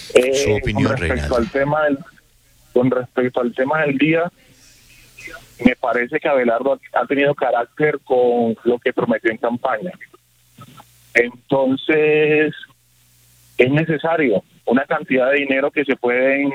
Su opinión, Reinaldo. Con respecto al tema del día, me parece que Abelardo ha tenido carácter con lo que prometió en campaña. Entonces, es necesario una cantidad de dinero que se pueden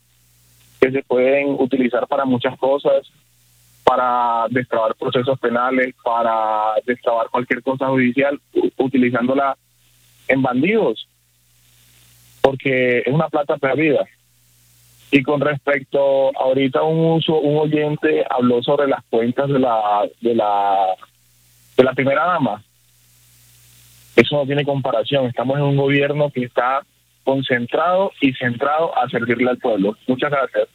utilizar para muchas cosas, para destrabar procesos penales, para destrabar cualquier cosa judicial, utilizándola en bandidos, porque es una plata perdida. Y con respecto, ahorita un oyente habló sobre las cuentas de la primera dama. Eso no tiene comparación. Estamos en un gobierno que está concentrado y centrado a servirle al pueblo. Muchas gracias.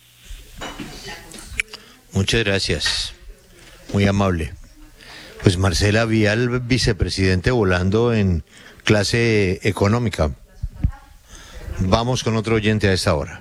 Muchas gracias. Muy amable. Pues Marcela Vial, vicepresidente, volando en clase económica. Vamos con otro oyente a esta hora.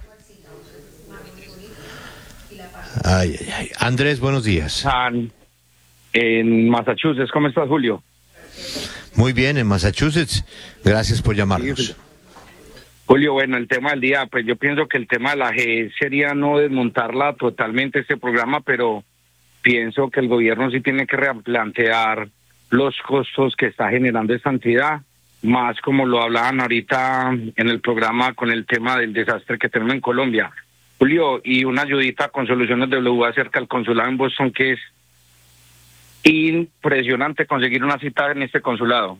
Ay. Andrés, buenos días. En Massachusetts, ¿cómo estás, Julio? Muy bien, en Massachusetts. Gracias por llamarnos. Sí, Julio, bueno, el tema del día, pues yo pienso que el tema de la G sería no desmontarla totalmente este programa, pero pienso que el gobierno sí tiene que replantear los costos que está generando esta entidad, más como lo hablaban ahorita en el programa con el tema del desastre que tenemos en Colombia. Julio, y una ayudita con Soluciones W acerca del consulado en Boston, que es impresionante conseguir una cita en este consulado.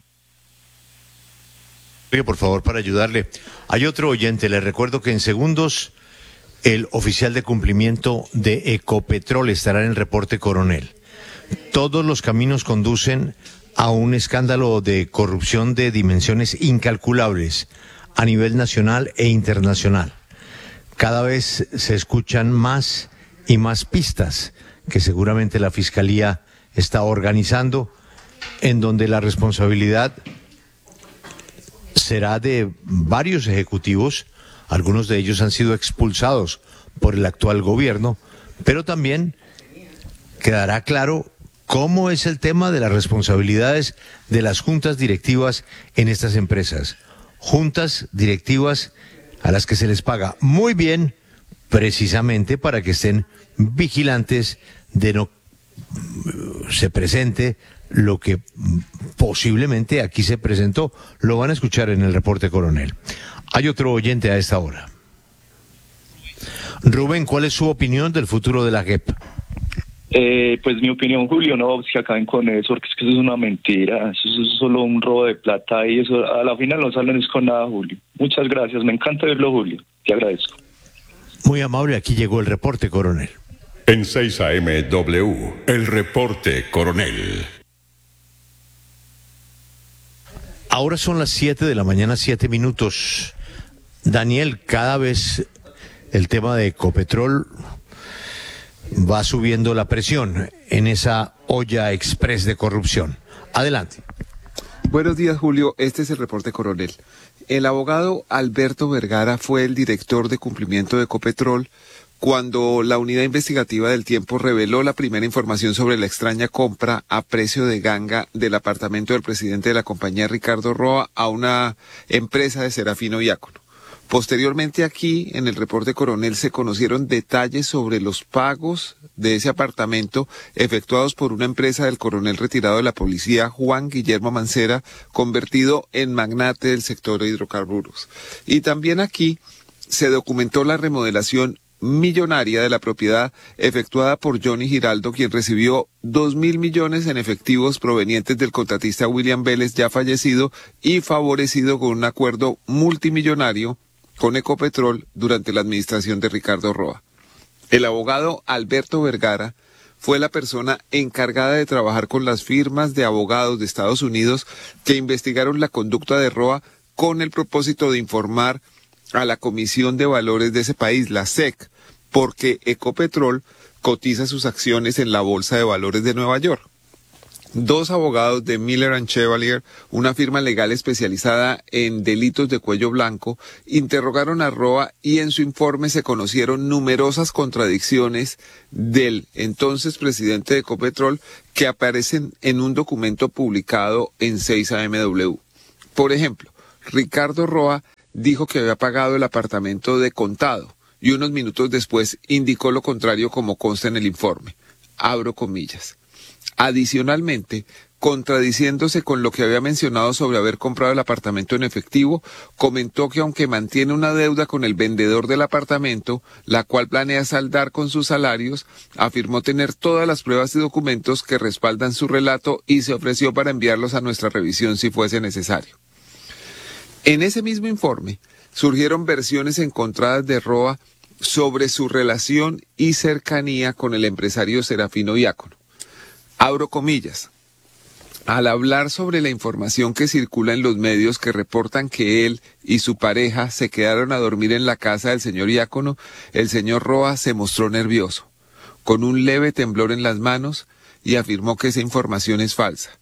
Por favor, para ayudarle. Hay otro oyente, le recuerdo que en segundos el oficial de cumplimiento de Ecopetrol estará en el reporte Coronel. Todos los caminos conducen a un escándalo de corrupción de dimensiones incalculables a nivel nacional e internacional. Cada vez se escuchan más y más pistas que seguramente la Fiscalía está organizando, en donde la responsabilidad será de varios ejecutivos. Algunos de ellos han sido expulsados por el actual gobierno, pero también quedará claro cómo es el tema de las responsabilidades de las juntas directivas en estas empresas. Juntas directivas a las que se les paga muy bien, precisamente para que estén vigilantes de no se presente lo que posiblemente aquí se presentó. Lo van a escuchar en el reporte Coronel. Hay otro oyente a esta hora. Rubén, ¿cuál es su opinión del futuro de la JEP? Pues mi opinión, Julio, no se acaben con eso, porque es que eso es una mentira, eso es solo un robo de plata y eso a la final no salen es con nada, Julio. Muchas gracias, me encanta verlo, Julio, te agradezco. Muy amable, aquí llegó el reporte Coronel. En 6 AM W, el reporte Coronel. Ahora son las 7 de la mañana, 7 minutos. Daniel, cada vez el tema de Ecopetrol va subiendo la presión en esa olla express de corrupción. Adelante. Buenos días, Julio. Este es el reporte Coronel. El abogado Alberto Vergara fue el director de cumplimiento de Ecopetrol cuando la unidad investigativa del Tiempo reveló la primera información sobre la extraña compra a precio de ganga del apartamento del presidente de la compañía, Ricardo Roa, a una empresa de Serafino Diácono. Posteriormente aquí, en el reporte Coronel, se conocieron detalles sobre los pagos de ese apartamento efectuados por una empresa del coronel retirado de la policía, Juan Guillermo Mancera, convertido en magnate del sector de hidrocarburos. Y también aquí se documentó la remodelación millonaria de la propiedad efectuada por Johnny Giraldo, quien recibió 2.000 millones en efectivos provenientes del contratista William Vélez, ya fallecido y favorecido con un acuerdo multimillonario con Ecopetrol durante la administración de Ricardo Roa. El abogado Alberto Vergara fue la persona encargada de trabajar con las firmas de abogados de Estados Unidos que investigaron la conducta de Roa con el propósito de informar a la Comisión de Valores de ese país, la SEC, porque Ecopetrol cotiza sus acciones en la Bolsa de Valores de Nueva York. Dos abogados de Miller & Chevalier, una firma legal especializada en delitos de cuello blanco, interrogaron a Roa y en su informe se conocieron numerosas contradicciones del entonces presidente de Ecopetrol que aparecen en un documento publicado en 6 AMW. Por ejemplo, Ricardo Roa dijo que había pagado el apartamento de contado y unos minutos después indicó lo contrario como consta en el informe. Abro comillas. Adicionalmente, contradiciéndose con lo que había mencionado sobre haber comprado el apartamento en efectivo, comentó que aunque mantiene una deuda con el vendedor del apartamento, la cual planea saldar con sus salarios, afirmó tener todas las pruebas y documentos que respaldan su relato y se ofreció para enviarlos a nuestra revisión si fuese necesario. En ese mismo informe, surgieron versiones encontradas de Roa sobre su relación y cercanía con el empresario Serafino Diácono. Abro comillas. Al hablar sobre la información que circula en los medios que reportan que él y su pareja se quedaron a dormir en la casa del señor Diácono, el señor Roa se mostró nervioso, con un leve temblor en las manos, y afirmó que esa información es falsa.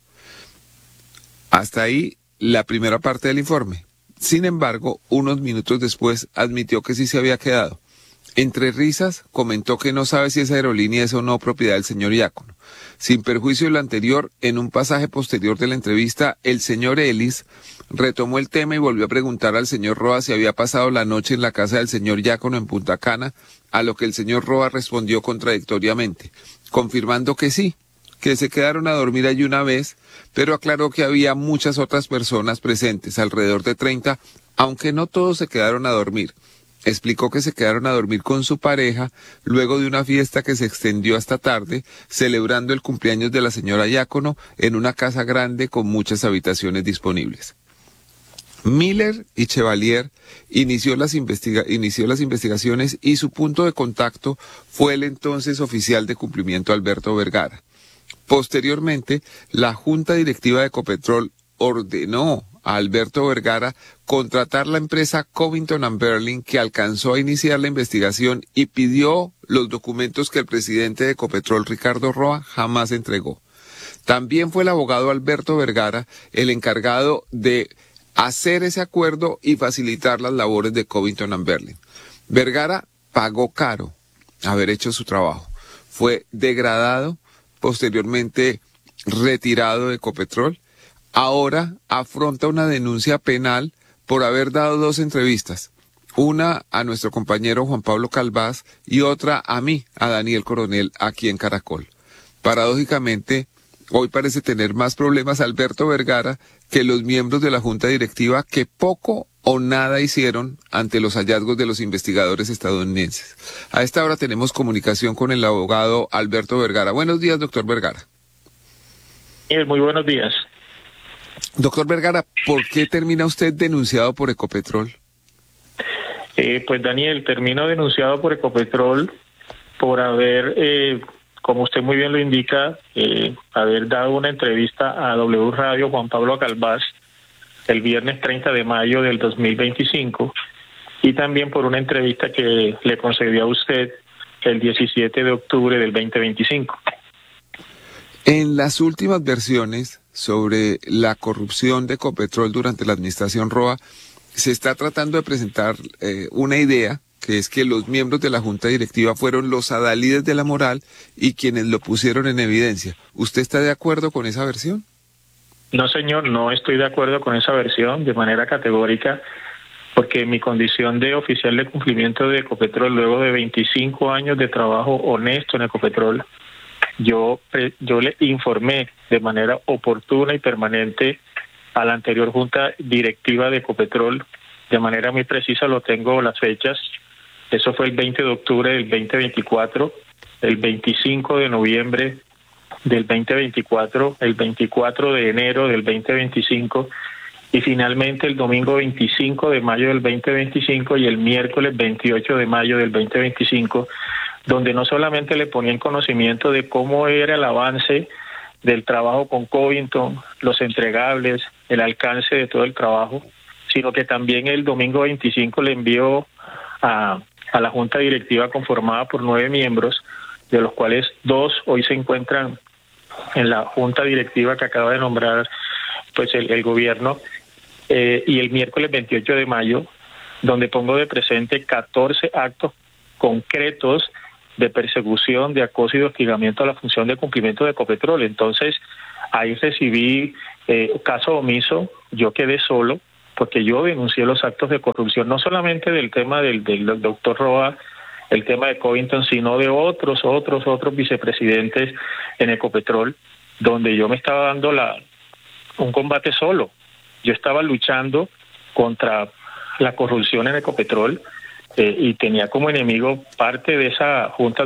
Hasta ahí la primera parte del informe. Sin embargo, unos minutos después admitió que sí se había quedado. Entre risas, comentó que no sabe si esa aerolínea es o no propiedad del señor Diácono. Sin perjuicio de lo anterior, en un pasaje posterior de la entrevista, el señor Ellis retomó el tema y volvió a preguntar al señor Roa si había pasado la noche en la casa del señor Diácono en Punta Cana, a lo que el señor Roa respondió contradictoriamente, confirmando que sí, que se quedaron a dormir allí una vez, pero aclaró que había muchas otras personas presentes, alrededor de 30, aunque no todos se quedaron a dormir. Explicó que se quedaron a dormir con su pareja luego de una fiesta que se extendió hasta tarde, celebrando el cumpleaños de la señora Diácono en una casa grande con muchas habitaciones disponibles. Miller y Chevalier inició las investigaciones y su punto de contacto fue el entonces oficial de cumplimiento Alberto Vergara. Posteriormente, la Junta Directiva de Ecopetrol ordenó a Alberto Vergara contratar la empresa Covington & Burling, que alcanzó a iniciar la investigación y pidió los documentos que el presidente de Ecopetrol, Ricardo Roa, jamás entregó. También fue el abogado Alberto Vergara el encargado de hacer ese acuerdo y facilitar las labores de Covington & Burling. Vergara pagó caro haber hecho su trabajo. Fue degradado, posteriormente retirado de Ecopetrol. Ahora afronta una denuncia penal por haber dado 2 entrevistas, una a nuestro compañero Juan Pablo Calvás y otra a mí, a Daniel Coronel, aquí en Caracol. Paradójicamente, hoy parece tener más problemas Alberto Vergara que los miembros de la Junta Directiva, que poco o nada hicieron ante los hallazgos de los investigadores estadounidenses. A esta hora tenemos comunicación con el abogado Alberto Vergara. Buenos días, doctor Vergara. Muy buenos días. Doctor Vergara, ¿por qué termina usted denunciado por Ecopetrol? Pues Daniel, termino denunciado por Ecopetrol por haber, como usted muy bien lo indica, haber dado una entrevista a W Radio Juan Pablo Calvás el viernes 30 de mayo del 2025 y también por una entrevista que le concedió a usted el 17 de octubre del 2025. En las últimas versiones sobre la corrupción de Ecopetrol durante la administración Roa, se está tratando de presentar una idea, que es que los miembros de la Junta Directiva fueron los adalides de la moral y quienes lo pusieron en evidencia. ¿Usted está de acuerdo con esa versión? No, señor, no estoy de acuerdo con esa versión de manera categórica, porque mi condición de oficial de cumplimiento de Ecopetrol, luego de 25 años de trabajo honesto en Ecopetrol, yo le informé de manera oportuna y permanente a la anterior Junta Directiva de Ecopetrol, de manera muy precisa, lo tengo las fechas. Eso fue el 20 de octubre del 2024, el 25 de noviembre del 2024, el 24 de enero del 2025 y finalmente el domingo 25 de mayo del 2025 y el miércoles 28 de mayo del 2025, donde no solamente le ponía en conocimiento de cómo era el avance del trabajo con Covington, los entregables, el alcance de todo el trabajo, sino que también el domingo 25 le envió a la Junta Directiva conformada por 9 miembros, de los cuales 2 hoy se encuentran en la Junta Directiva que acaba de nombrar pues el gobierno, y el miércoles 28 de mayo, donde pongo de presente 14 actos concretos de persecución, de acoso y de hostigamiento a la función de cumplimiento de Ecopetrol. Entonces, ahí recibí caso omiso, yo quedé solo, porque yo denuncié los actos de corrupción, no solamente del tema del doctor Roa, el tema de Covington, sino de otros vicepresidentes en Ecopetrol, donde yo me estaba dando un combate solo. Yo estaba luchando contra la corrupción en Ecopetrol y tenía como enemigo parte de esa junta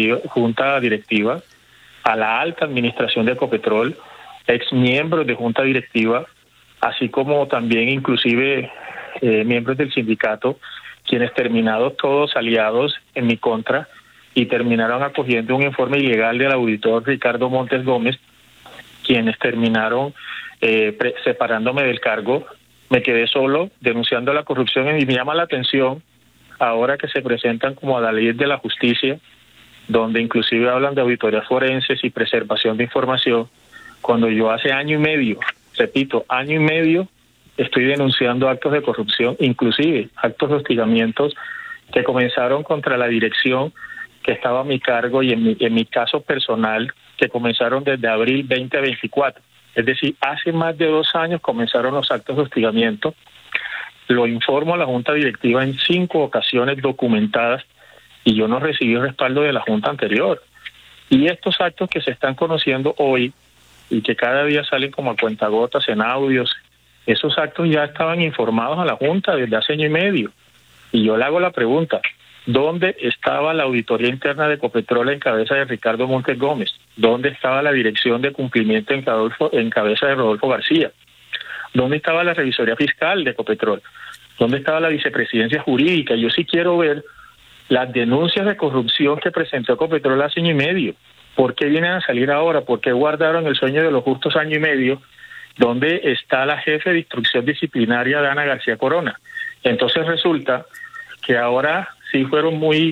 directiva, a la alta administración de Ecopetrol, exmiembros de junta directiva, así como también inclusive miembros del sindicato, quienes terminaron todos aliados en mi contra y terminaron acogiendo un informe ilegal del auditor Ricardo Montes Gómez, quienes terminaron separándome del cargo. Me quedé solo denunciando la corrupción y me llama la atención ahora que se presentan como a la ley de la justicia, donde inclusive hablan de auditorías forenses y preservación de información, cuando yo hace año y medio, repito, año y medio, estoy denunciando actos de corrupción, inclusive actos de hostigamientos que comenzaron contra la dirección que estaba a mi cargo y en mi caso personal, que comenzaron desde abril 2024. Es decir, hace más de 2 años comenzaron los actos de hostigamiento. Lo informo a la Junta Directiva en 5 ocasiones documentadas y yo no recibí el respaldo de la Junta anterior. Y estos actos que se están conociendo hoy y que cada día salen como a cuentagotas en audios, esos actos ya estaban informados a la Junta desde hace año y medio. Y yo le hago la pregunta, ¿dónde estaba la auditoría interna de Ecopetrol en cabeza de Ricardo Montes Gómez? ¿Dónde estaba la dirección de cumplimiento en cabeza de Rodolfo García? ¿Dónde estaba la revisoría fiscal de Ecopetrol? ¿Dónde estaba la vicepresidencia jurídica? Yo sí quiero ver las denuncias de corrupción que presentó Ecopetrol hace año y medio. ¿Por qué vienen a salir ahora? ¿Por qué guardaron el sueño de los justos año y medio? ¿Dónde está la jefe de instrucción disciplinaria, Dana García Corona? Entonces resulta que ahora sí fueron muy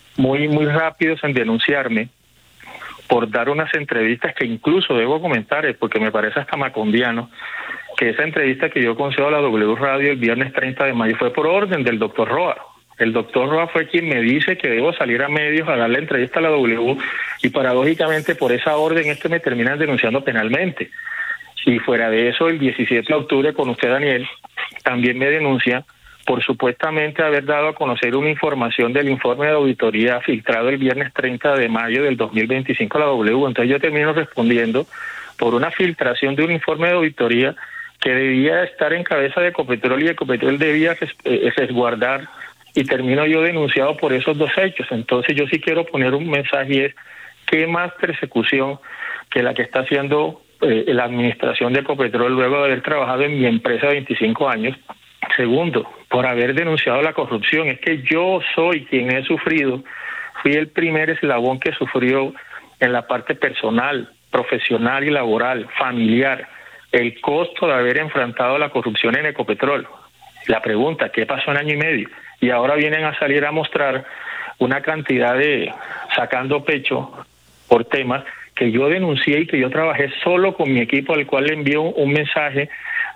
rápidos en denunciarme por dar unas entrevistas que incluso debo comentar, porque me parece hasta macondiano, que esa entrevista que yo concedo a la W Radio el viernes 30 de mayo fue por orden del doctor Roa. El doctor Roa fue quien me dice que debo salir a medios a darle entrevista a la W y paradójicamente por esa orden me terminan denunciando penalmente. Y fuera de eso, el 17 de octubre con usted, Daniel, también me denuncia por supuestamente haber dado a conocer una información del informe de auditoría filtrado el viernes 30 de mayo del 2025 a la W. Entonces yo termino respondiendo por una filtración de un informe de auditoría que debía estar en cabeza de Ecopetrol y Ecopetrol debía resguardar, y termino yo denunciado por esos 2 hechos. Entonces yo sí quiero poner un mensaje y es, ¿qué más persecución que la que está haciendo la administración de Ecopetrol luego de haber trabajado en mi empresa 25 años? Segundo, por haber denunciado la corrupción. Es que yo soy quien he sufrido, fui el primer eslabón que sufrió en la parte personal, profesional y laboral, familiar, el costo de haber enfrentado la corrupción en Ecopetrol. La pregunta, ¿qué pasó en año y medio? Y ahora vienen a salir a mostrar una cantidad de sacando pecho por temas que yo denuncié y que yo trabajé solo con mi equipo, al cual le envío un mensaje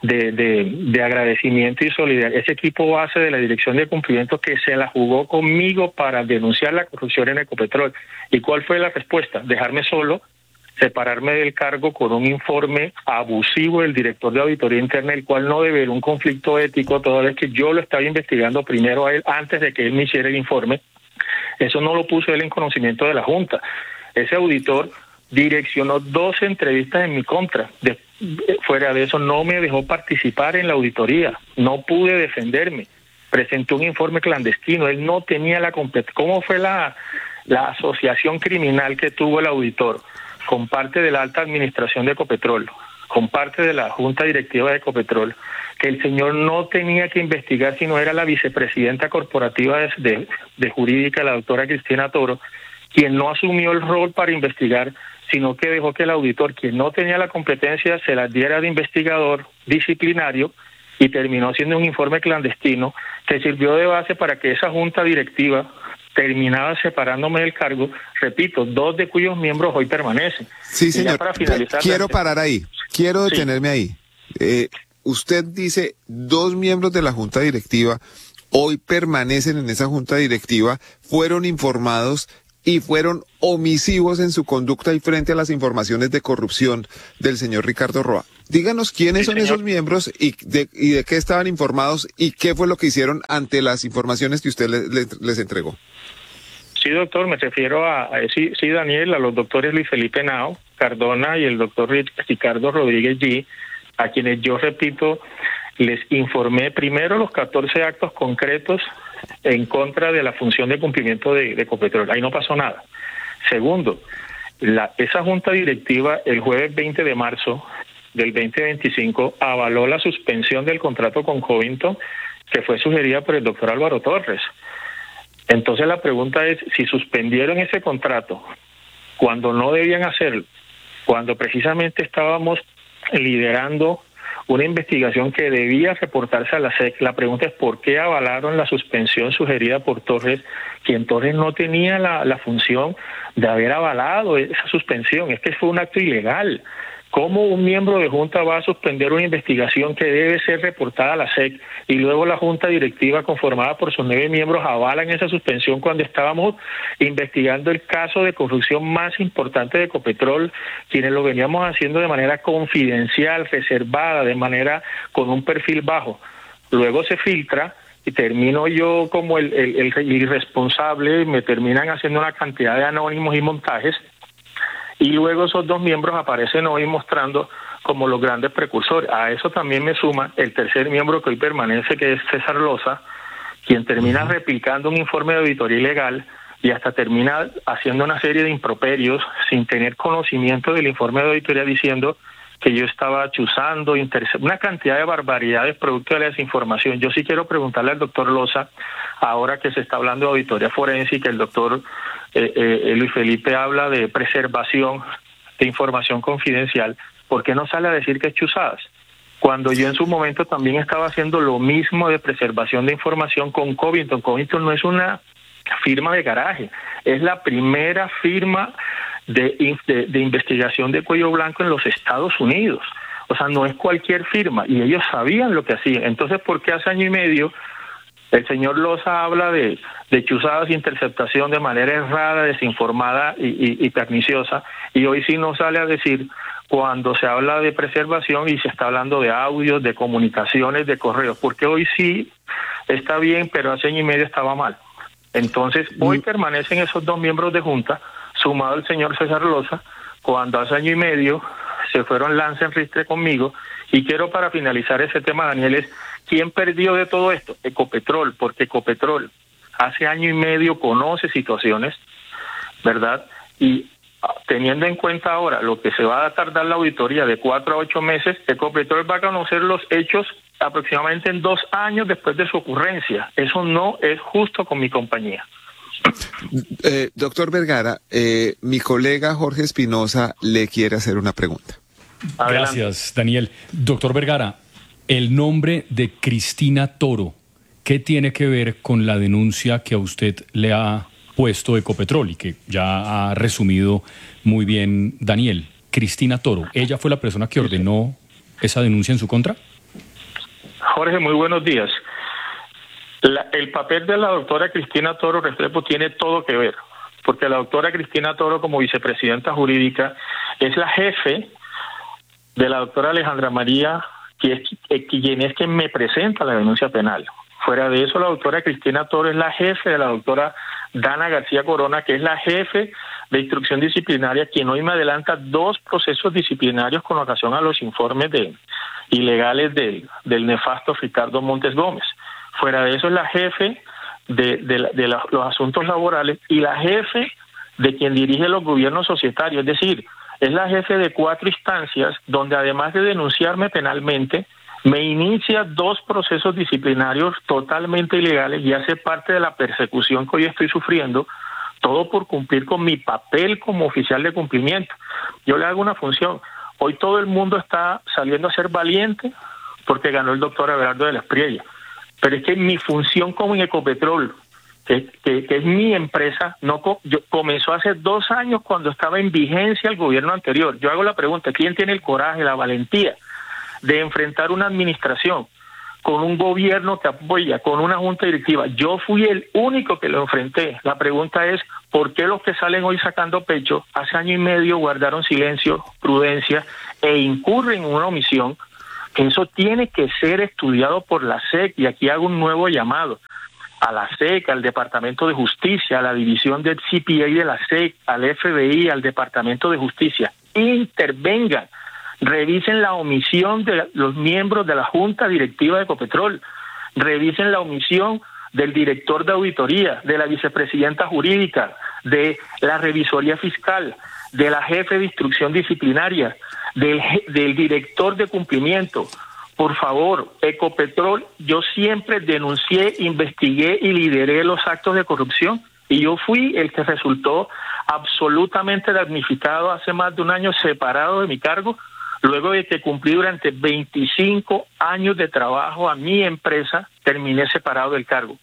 de agradecimiento y solidaridad. Ese equipo base de la Dirección de Cumplimiento que se la jugó conmigo para denunciar la corrupción en Ecopetrol. ¿Y cuál fue la respuesta? Dejarme solo, separarme del cargo con un informe abusivo del director de auditoría interna, el cual no develó un conflicto ético, toda vez que yo lo estaba investigando primero a él antes de que él me hiciera el informe. Eso no lo puso él en conocimiento de la Junta. Ese auditor direccionó 12 entrevistas en mi contra. Fuera de eso, no me dejó participar en la auditoría, no pude defenderme, presentó un informe clandestino, él no tenía la competencia. ¿Cómo fue la asociación criminal que tuvo el auditor con parte de la alta administración de Ecopetrol, con parte de la junta directiva de Ecopetrol, que el señor no tenía que investigar, sino era la vicepresidenta corporativa de jurídica, la doctora Cristina Toro, quien no asumió el rol para investigar, sino que dejó que el auditor, quien no tenía la competencia, se las diera de investigador disciplinario y terminó siendo un informe clandestino que sirvió de base para que esa junta directiva terminaba separándome del cargo, repito, 2 de cuyos miembros hoy permanecen. Sí, señor. Para finalizar, quiero parar ahí, quiero detenerme ahí. Usted dice 2 miembros de la junta directiva hoy permanecen en esa junta directiva, fueron informados y fueron omisivos en su conducta y frente a las informaciones de corrupción del señor Ricardo Roa. Díganos quiénes Sí, son señor. esos miembros y de qué estaban informados y qué fue lo que hicieron ante las informaciones que usted les entregó. Sí, doctor, me refiero sí, Daniel, a los doctores Luis Felipe Henao Cardona y el doctor Ricardo Rodríguez G., a quienes yo, repito, les informé primero los 14 actos concretos en contra de la función de cumplimiento de Ecopetrol. Ahí no pasó nada. Segundo, esa junta directiva el jueves 20 de marzo del 2025 avaló la suspensión del contrato con Covington, que fue sugerida por el doctor Álvaro Torres. Entonces la pregunta es, si suspendieron ese contrato cuando no debían hacerlo, cuando precisamente estábamos liderando una investigación que debía reportarse a la SEC, la pregunta es por qué avalaron la suspensión sugerida por Torres, quien Torres no tenía la función de haber avalado esa suspensión. Es que fue un acto ilegal. ¿Cómo un miembro de Junta va a suspender una investigación que debe ser reportada a la SEC y luego la Junta Directiva conformada por sus 9 miembros avalan esa suspensión cuando estábamos investigando el caso de corrupción más importante de Ecopetrol, quienes lo veníamos haciendo de manera confidencial, reservada, de manera con un perfil bajo? Luego se filtra y termino yo como el irresponsable, me terminan haciendo una cantidad de anónimos y montajes. Y luego esos 2 miembros aparecen hoy mostrando como los grandes precursores. A eso también me suma el tercer miembro que hoy permanece, que es César Loza, quien termina replicando un informe de auditoría ilegal y hasta termina haciendo una serie de improperios sin tener conocimiento del informe de auditoría, diciendo que yo estaba chuzando, una cantidad de barbaridades producto de la desinformación. Yo sí quiero preguntarle al doctor Loza, ahora que se está hablando de auditoría forense y que el doctor Luis Felipe habla de preservación de información confidencial, ¿por qué no sale a decir que es chuzadas? Cuando yo en su momento también estaba haciendo lo mismo de preservación de información con Covington. Covington no es una firma de garaje, es la primera firma de investigación de cuello blanco en los Estados Unidos. O sea, no es cualquier firma, y ellos sabían lo que hacían. Entonces, ¿por qué hace año y medio el señor Loza habla de chuzadas, interceptación de manera errada, desinformada y perniciosa, y hoy sí no sale a decir cuando se habla de preservación y se está hablando de audios, de comunicaciones, de correos? Porque hoy sí está bien, pero hace año y medio estaba mal. Entonces, hoy permanecen esos 2 miembros de Junta, sumado el señor César Loza, cuando hace año y medio se fueron lance en ristre conmigo. Y quiero, para finalizar ese tema, Daniel, es ¿quién perdió de todo esto? Ecopetrol, porque Ecopetrol hace año y medio conoce situaciones, ¿verdad? Y teniendo en cuenta ahora lo que se va a tardar la auditoría de 4 a 8 meses, Ecopetrol va a conocer los hechos aproximadamente en 2 años después de su ocurrencia. Eso no es justo con mi compañía. Doctor Vergara, mi colega Jorge Espinosa le quiere hacer una pregunta. Adelante. Gracias, Daniel. Doctor Vergara, el nombre de Cristina Toro, ¿qué tiene que ver con la denuncia que a usted le ha puesto Ecopetrol y que ya ha resumido muy bien Daniel? Cristina Toro, ¿ella fue la persona que ordenó esa denuncia en su contra? Jorge, muy buenos días. El papel de la doctora Cristina Toro Restrepo tiene todo que ver, porque la doctora Cristina Toro, como vicepresidenta jurídica, es la jefe de la doctora Alejandra María, quien es quien me presenta la denuncia penal. Fuera de eso, la doctora Cristina Toro es la jefe de la doctora Dana García Corona, que es la jefe de instrucción disciplinaria, quien hoy me adelanta 2 procesos disciplinarios con ocasión a los informes ilegales del nefasto Ricardo Montes Gómez. Fuera de eso, es la jefe de los asuntos laborales y la jefe de quien dirige los gobiernos societarios. Es decir, es la jefe de 4 instancias donde, además de denunciarme penalmente, me inicia 2 procesos disciplinarios totalmente ilegales y hace parte de la persecución que hoy estoy sufriendo, todo por cumplir con mi papel como oficial de cumplimiento. Yo le hago una función. Hoy todo el mundo está saliendo a ser valiente porque ganó el doctor Abelardo de la Espriella. Pero es que mi función como en Ecopetrol, que es mi empresa, comenzó hace 2 años cuando estaba en vigencia el gobierno anterior. Yo hago la pregunta, ¿quién tiene el coraje, la valentía de enfrentar una administración con un gobierno que apoya, con una junta directiva. Yo fui el único que lo enfrenté. La pregunta es, ¿por qué los que salen hoy sacando pecho, hace año y medio guardaron silencio, prudencia e incurren en una omisión? Eso tiene que ser estudiado por la SEC, y aquí hago un nuevo llamado a la SEC, al Departamento de Justicia, a la división del CPA de la SEC, al FBI, al Departamento de Justicia. Intervengan, revisen la omisión de los miembros de la Junta Directiva de Ecopetrol, revisen la omisión del director de auditoría, de la vicepresidenta jurídica, de la revisoría fiscal, de la jefe de instrucción disciplinaria, del director de cumplimiento. Por favor, Ecopetrol, yo siempre denuncié, investigué y lideré los actos de corrupción, y yo fui el que resultó absolutamente damnificado hace más de un año, separado de mi cargo, luego de que cumplí durante 25 años de trabajo a mi empresa, terminé separado del cargo.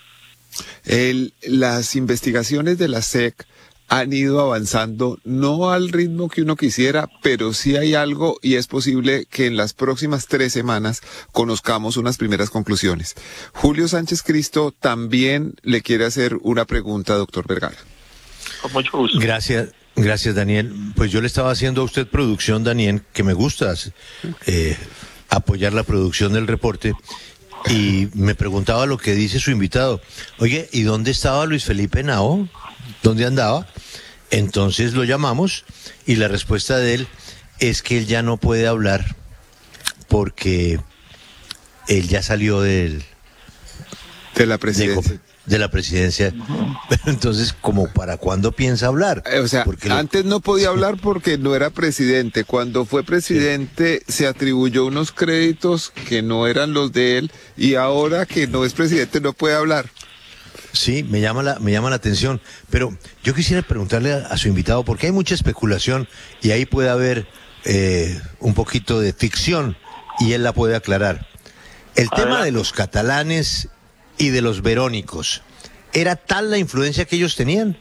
Las investigaciones de la SEC han ido avanzando, no al ritmo que uno quisiera, pero sí hay algo, y es posible que en las próximas 3 semanas conozcamos unas primeras conclusiones. Julio Sánchez Cristo también le quiere hacer una pregunta, doctor Vergara. Con mucho gusto. Gracias, Daniel. Pues yo le estaba haciendo a usted producción, Daniel, que me gusta apoyar la producción del reporte, y me preguntaba lo que dice su invitado. Oye, ¿y dónde estaba Luis Felipe Henao? ¿Dónde andaba? Entonces lo llamamos, y la respuesta de él es que él ya no puede hablar porque él ya salió de la presidencia. De la presidencia. Pero entonces, ¿como para cuándo piensa hablar? O sea, porque antes no podía hablar porque no era presidente. Cuando fue presidente se atribuyó unos créditos que no eran los de él, y ahora que no es presidente no puede hablar. Sí, me llama la atención, pero yo quisiera preguntarle a su invitado, porque hay mucha especulación y ahí puede haber un poquito de ficción, y él la puede aclarar. El tema de los catalanes y de los verónicos, ¿era tal la influencia que ellos tenían?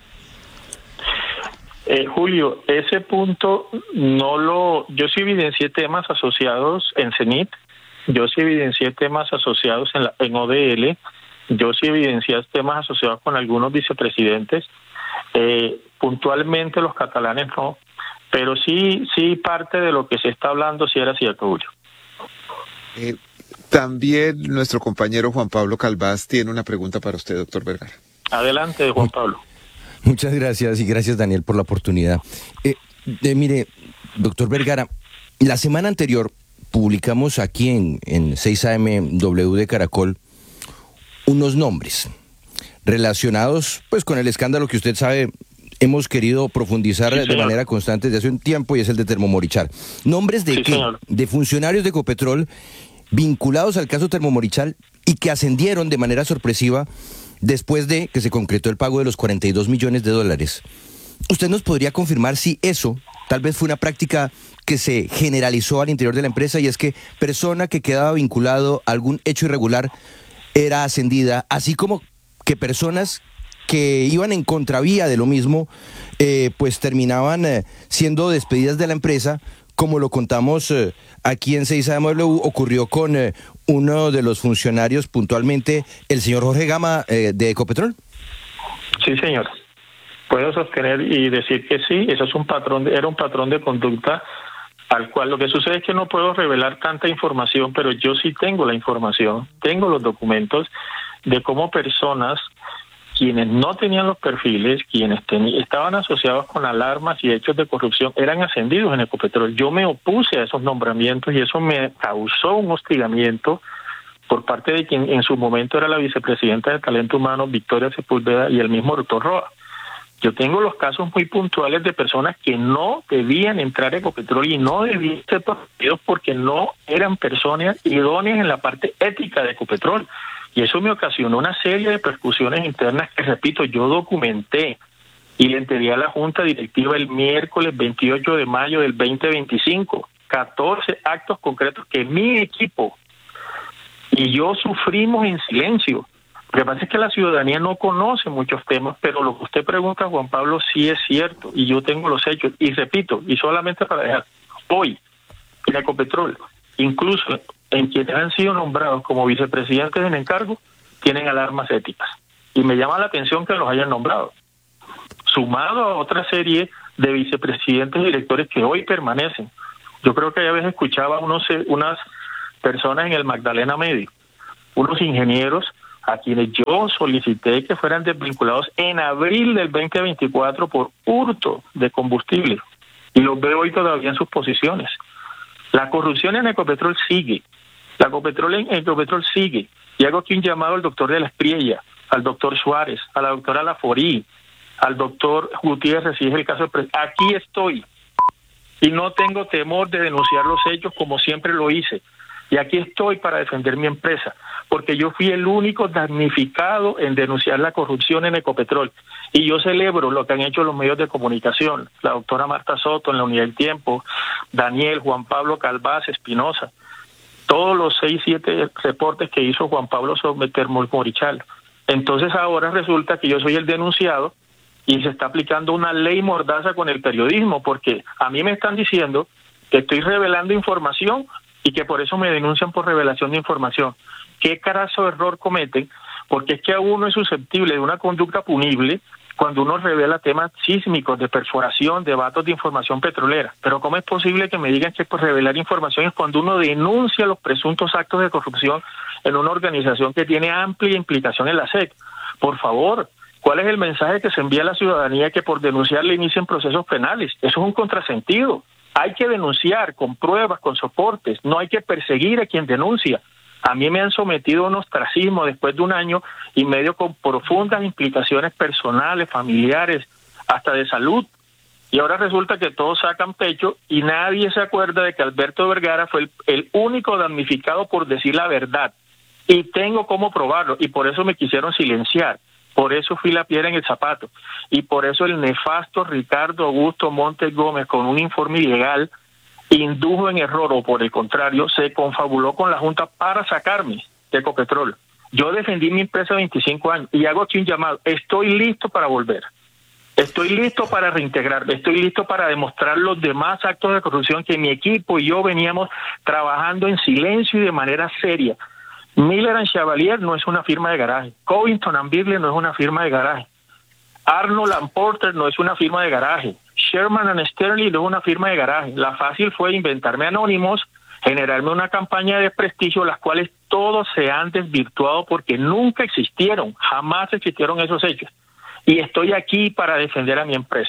Julio, ese punto yo sí evidencié temas asociados en CENIT, yo sí evidencié temas asociados en ODL, yo sí evidencié temas asociados con algunos vicepresidentes, puntualmente los catalanes no, pero sí parte de lo que se está hablando sí era cierto, Julio. También nuestro compañero Juan Pablo Calvás tiene una pregunta para usted, doctor Vergara. Adelante, Juan Pablo. Muchas gracias, y gracias, Daniel, por la oportunidad. Mire, doctor Vergara, la semana anterior publicamos aquí en 6am de Caracol unos nombres relacionados pues con el escándalo que usted sabe hemos querido profundizar de manera constante desde hace un tiempo, y es el de Termomorichal. ¿Nombres de qué? De funcionarios de Ecopetrol vinculados al caso Termomorichal y que ascendieron de manera sorpresiva después de que se concretó el pago de los $42 millones. ¿Usted nos podría confirmar si eso tal vez fue una práctica que se generalizó al interior de la empresa, y es que persona que quedaba vinculado a algún hecho irregular era ascendida, así como que personas que iban en contravía de lo mismo, pues terminaban siendo despedidas de la empresa, como lo contamos aquí en 6am ocurrió con uno de los funcionarios, puntualmente el señor Jorge Gama de Ecopetrol? Sí, señor. Puedo sostener y decir que sí, eso es era un patrón de conducta al cual lo que sucede es que no puedo revelar tanta información, pero yo sí tengo la información, tengo los documentos de cómo personas, quienes no tenían los perfiles, quienes estaban asociados con alarmas y hechos de corrupción, eran ascendidos en Ecopetrol. Yo me opuse a esos nombramientos y eso me causó un hostigamiento por parte de quien en su momento era la vicepresidenta de Talento Humano, Victoria Sepúlveda, y el mismo doctor Roa. Yo tengo los casos muy puntuales de personas que no debían entrar a Ecopetrol y no debían ser protegidos porque no eran personas idóneas en la parte ética de Ecopetrol. Y eso me ocasionó una serie de percusiones internas que, repito, yo documenté y le entregué a la Junta Directiva el miércoles 28 de mayo del 2025. 14 actos concretos que mi equipo y yo sufrimos en silencio. Lo que pasa es que la ciudadanía no conoce muchos temas, pero lo que usted pregunta, Juan Pablo, sí es cierto, y yo tengo los hechos. Y repito, y solamente para dejar, hoy, en Ecopetrol, incluso en quienes han sido nombrados como vicepresidentes en encargo tienen alarmas éticas. Y me llama la atención que los hayan nombrado, sumado a otra serie de vicepresidentes y directores que hoy permanecen. Yo creo que ya veces escuchaba unas personas en el Magdalena Medio, unos ingenieros a quienes yo solicité que fueran desvinculados en abril del 2024 por hurto de combustible, y los veo hoy todavía en sus posiciones. La corrupción en Ecopetrol sigue, Ecopetrol sigue, y hago aquí un llamado al doctor de la Espriella, al doctor Suárez, a la doctora Laforí, al doctor Gutiérrez, si es el caso. Aquí estoy, y no tengo temor de denunciar los hechos como siempre lo hice. Y aquí estoy para defender mi empresa, porque yo fui el único damnificado en denunciar la corrupción en Ecopetrol. Y yo celebro lo que han hecho los medios de comunicación, la doctora Marta Soto en la Unidad del Tiempo, Daniel, Juan Pablo Calvás, Espinosa, todos los 6-7 reportes que hizo Juan Pablo Morichal. Entonces ahora resulta que yo soy el denunciado y se está aplicando una ley mordaza con el periodismo, porque a mí me están diciendo que estoy revelando información y que por eso me denuncian por revelación de información. ¿Qué carazo error cometen? Porque es que a uno es susceptible de una conducta punible cuando uno revela temas sísmicos, de perforación, de vatos de información petrolera. Pero ¿cómo es posible que me digan que por revelar información es cuando uno denuncia los presuntos actos de corrupción en una organización que tiene amplia implicación en la SEC? Por favor, ¿cuál es el mensaje que se envía a la ciudadanía que por denunciar le inicien procesos penales? Eso es un contrasentido. Hay que denunciar con pruebas, con soportes, no hay que perseguir a quien denuncia. A mí me han sometido a un ostracismo después de 1 año y medio con profundas implicaciones personales, familiares, hasta de salud. Y ahora resulta que todos sacan pecho y nadie se acuerda de que Alberto Vergara fue el único damnificado por decir la verdad. Y tengo cómo probarlo, y por eso me quisieron silenciar. Por eso fui la piedra en el zapato. Y por eso el nefasto Ricardo Augusto Montes Gómez, con un informe ilegal, indujo en error, o por el contrario, se confabuló con la Junta para sacarme de Ecopetrol. Yo defendí mi empresa 25 años y hago aquí un llamado. Estoy listo para volver. Estoy listo para reintegrarme. Estoy listo para demostrar los demás actos de corrupción que mi equipo y yo veníamos trabajando en silencio y de manera seria. Miller & Chevalier no es una firma de garaje. Covington & Burling no es una firma de garaje. Arnold & Porter no es una firma de garaje. Sherman & Sterling no es una firma de garaje. La fácil fue inventarme anónimos, generarme una campaña de prestigio, las cuales todos se han desvirtuado porque nunca existieron, jamás existieron esos hechos. Y estoy aquí para defender a mi empresa.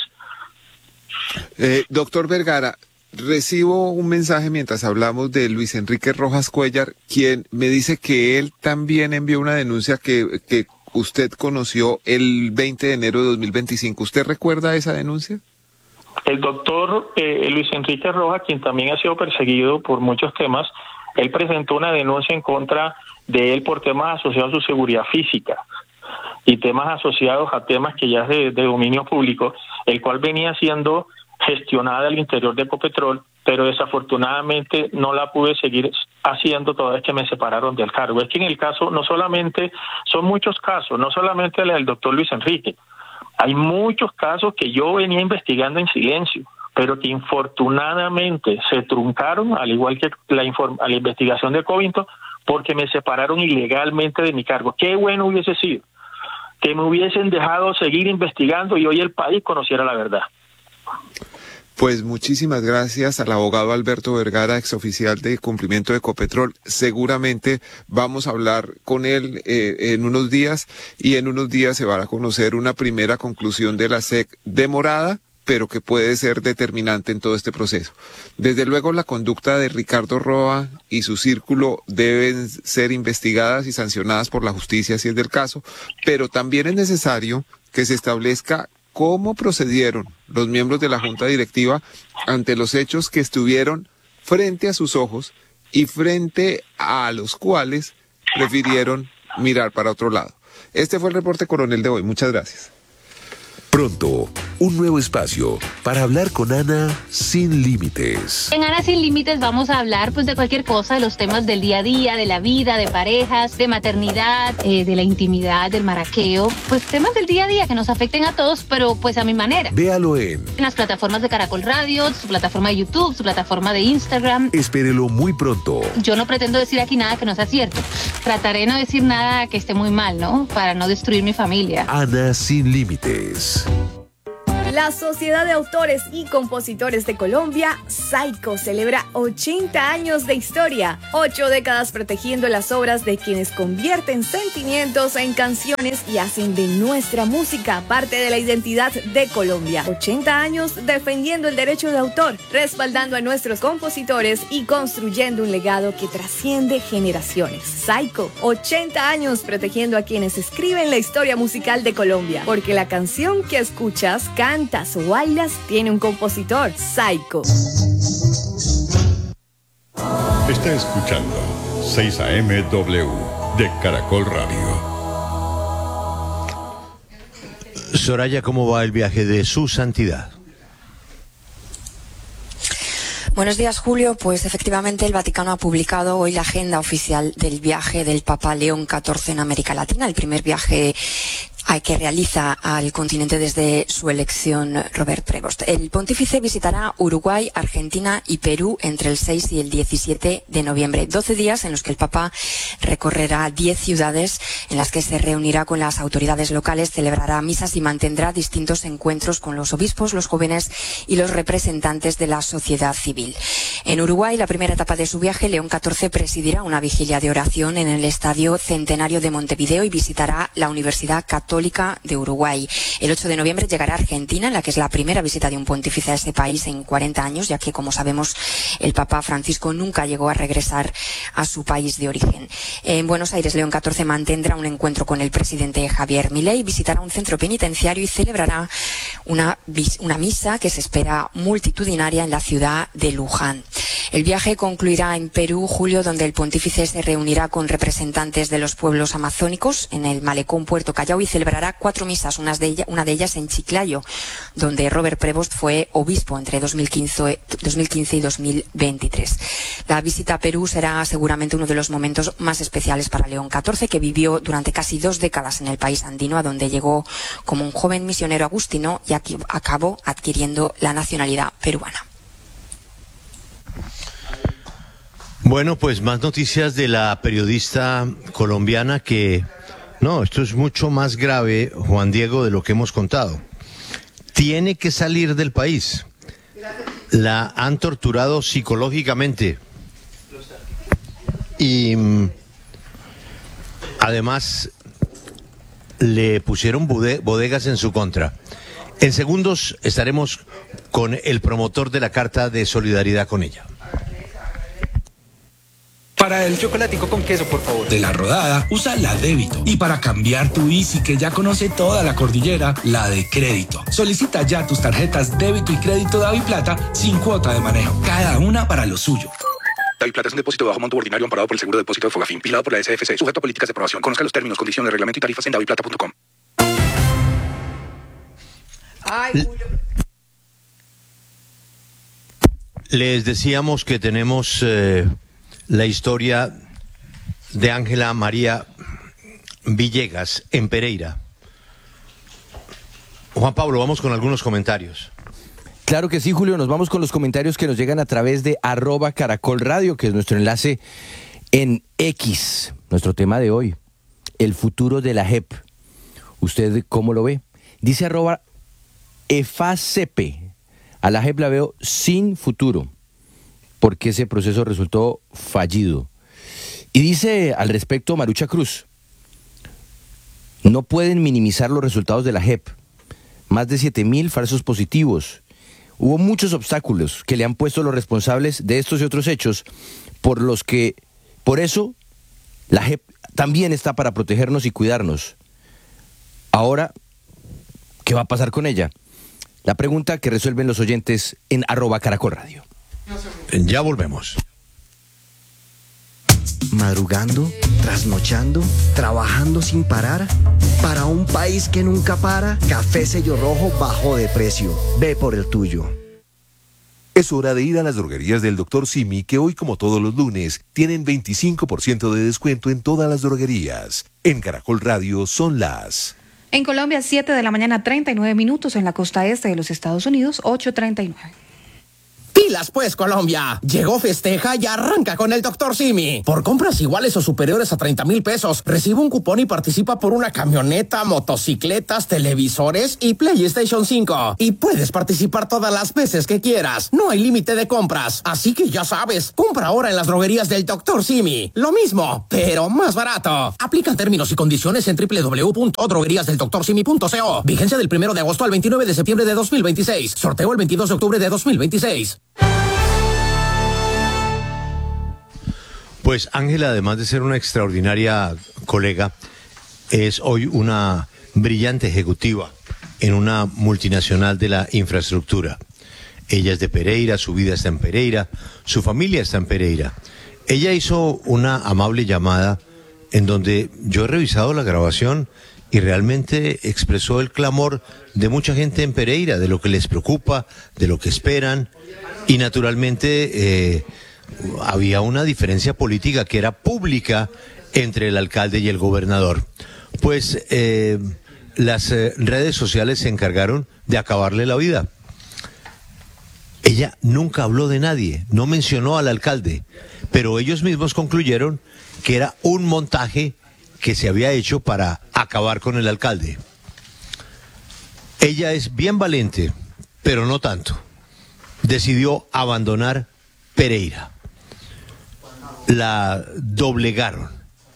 Doctor Vergara, recibo un mensaje mientras hablamos de Luis Enrique Rojas Cuellar, quien me dice que él también envió una denuncia que usted conoció el 20 de enero de 2025. ¿Usted recuerda esa denuncia? El doctor Luis Enrique Rojas, quien también ha sido perseguido por muchos temas, él presentó una denuncia en contra de él por temas asociados a su seguridad física y temas asociados a temas que ya es de dominio público, el cual venía siendo gestionada al interior de Ecopetrol, pero desafortunadamente no la pude seguir haciendo toda vez que me separaron del cargo. Es que en el caso, no solamente, son muchos casos, no solamente el del doctor Luis Enrique, hay muchos casos que yo venía investigando en silencio, pero que infortunadamente se truncaron, al igual que la investigación de Covington, porque me separaron ilegalmente de mi cargo. Qué bueno hubiese sido que me hubiesen dejado seguir investigando y hoy el país conociera la verdad. Pues muchísimas gracias al abogado Alberto Vergara, exoficial de cumplimiento de Ecopetrol. Seguramente vamos a hablar con él en unos días, y en unos días se va a conocer una primera conclusión de la SEC demorada, pero que puede ser determinante en todo este proceso. Desde luego, la conducta de Ricardo Roa y su círculo deben ser investigadas y sancionadas por la justicia si es del caso, pero también es necesario que se establezca cómo procedieron los miembros de la Junta Directiva ante los hechos que estuvieron frente a sus ojos y frente a los cuales prefirieron mirar para otro lado. Este fue el reporte coronel de hoy. Muchas gracias. Pronto, un nuevo espacio para hablar con Ana sin límites. En Ana Sin Límites vamos a hablar pues de cualquier cosa, de los temas del día a día, de la vida, de parejas, de maternidad, de la intimidad, del maraqueo, pues temas del día a día que nos afecten a todos, pero pues a mi manera. Véalo en las plataformas de Caracol Radio, su plataforma de YouTube, su plataforma de Instagram. Espérelo muy pronto. Yo no pretendo decir aquí nada que no sea cierto. Trataré de no decir nada que esté muy mal, ¿no? Para no destruir mi familia. Ana Sin Límites. La Sociedad de Autores y Compositores de Colombia, SAICO, celebra 80 años de historia, 8 décadas protegiendo las obras de quienes convierten sentimientos en canciones y hacen de nuestra música parte de la identidad de Colombia. 80 años defendiendo el derecho de autor, respaldando a nuestros compositores y construyendo un legado que trasciende generaciones. SAICO, 80 años protegiendo a quienes escriben la historia musical de Colombia, porque la canción que escuchas, cantas o bailas tiene un compositor. SAICO. Está escuchando 6am-W de Caracol Radio. Soraya, ¿cómo va el viaje de su santidad? Buenos días, Julio. Pues efectivamente el Vaticano ha publicado hoy la agenda oficial del viaje del Papa León XIV en América Latina, el primer viaje que realiza al continente desde su elección Robert Prevost. El pontífice visitará Uruguay, Argentina y Perú entre el 6 y el 17 de noviembre. 12 días en los que el Papa recorrerá 10 ciudades en las que se reunirá con las autoridades locales, celebrará misas y mantendrá distintos encuentros con los obispos, los jóvenes y los representantes de la sociedad civil. En Uruguay, la primera etapa de su viaje, León XIV presidirá una vigilia de oración en el Estadio Centenario de Montevideo y visitará la Universidad Católica de Uruguay. El 8 de noviembre llegará a Argentina, en la que es la primera visita de un pontífice a ese país en 40 años, ya que, como sabemos, el Papa Francisco nunca llegó a regresar a su país de origen. En Buenos Aires, León XIV mantendrá un encuentro con el presidente Javier Milei, visitará un centro penitenciario y celebrará una misa que se espera multitudinaria en la ciudad de Luján. El viaje concluirá en Perú, Julio, donde el pontífice se reunirá con representantes de los pueblos amazónicos en el malecón Puerto Callao y celebrará 4 misas, una de ellas en Chiclayo, donde Robert Prevost fue obispo entre 2015 y 2023. La visita a Perú será seguramente uno de los momentos más especiales para León XIV, que vivió durante casi 2 décadas en el país andino, a donde llegó como un joven misionero agustino y acabó adquiriendo la nacionalidad peruana. Bueno, pues más noticias de la periodista colombiana que... No, esto es mucho más grave, Juan Diego, de lo que hemos contado. Tiene que salir del país. La han torturado psicológicamente. Y además le pusieron bodegas en su contra. En segundos estaremos con el promotor de la carta de solidaridad con ella. Para el chocolatico con queso, por favor. De La Rodada, usa la débito. Y para cambiar tu Easy, que ya conoce toda la cordillera, la de crédito. Solicita ya tus tarjetas débito y crédito DaviPlata sin cuota de manejo. Cada una para lo suyo. DaviPlata es un depósito de bajo monto ordinario amparado por el Seguro de Depósito de Fogafín, vigilado por la SFC, sujeto a políticas de aprobación. Conozca los términos, condiciones, reglamento y tarifas en daviplata.com. Les decíamos que tenemos la historia de Ángela María Villegas en Pereira. Juan Pablo, vamos con algunos comentarios. Claro que sí, Julio, nos vamos con los comentarios que nos llegan a través de @CaracolRadio, que es nuestro enlace en X. Nuestro tema de hoy, el futuro de la JEP. ¿Usted cómo lo ve? Dice @EFACP. A la JEP la veo sin futuro, porque ese proceso resultó fallido. Y dice al respecto Marucha Cruz: no pueden minimizar los resultados de la JEP. Más de 7.000 falsos positivos. Hubo muchos obstáculos que le han puesto los responsables de estos y otros hechos, por eso la JEP también está para protegernos y cuidarnos. Ahora, ¿qué va a pasar con ella? La pregunta que resuelven los oyentes en @CaracolRadio. Ya volvemos. Madrugando, trasnochando, trabajando sin parar. Para un país que nunca para, Café Sello Rojo bajó de precio. Ve por el tuyo. Es hora de ir a las droguerías del Dr. Simi, que hoy, como todos los lunes, tienen 25% de descuento en todas las droguerías. En Caracol Radio son las... En Colombia, 7 de la mañana, 39 minutos. En la costa este de los Estados Unidos, 8:39. ¡Pilas pues, Colombia! Llegó Festeja y arranca con el Dr. Simi. Por compras iguales o superiores a 30,000 pesos, recibe un cupón y participa por una camioneta, motocicletas, televisores y PlayStation 5. Y puedes participar todas las veces que quieras. No hay límite de compras. Así que ya sabes, compra ahora en las droguerías del Dr. Simi. Lo mismo, pero más barato. Aplican términos y condiciones en www.drogueríasdeldoctorsimi.co. Vigencia del 1 de agosto al 29 de septiembre de 2026. Sorteo el 22 de octubre de 2026. Pues Ángela, además de ser una extraordinaria colega, es hoy una brillante ejecutiva en una multinacional de la infraestructura. Ella es de Pereira, su vida está en Pereira, su familia está en Pereira. Ella hizo una amable llamada en donde yo he revisado la grabación y realmente expresó el clamor de mucha gente en Pereira, de lo que les preocupa, de lo que esperan, y naturalmente había una diferencia política que era pública entre el alcalde y el gobernador. Pues las redes sociales se encargaron de acabarle la vida. Ella nunca habló de nadie, no mencionó al alcalde, pero ellos mismos concluyeron que era un montaje que se había hecho para acabar con el alcalde. Ella es bien valiente, pero no tanto. Decidió abandonar Pereira. La doblegaron.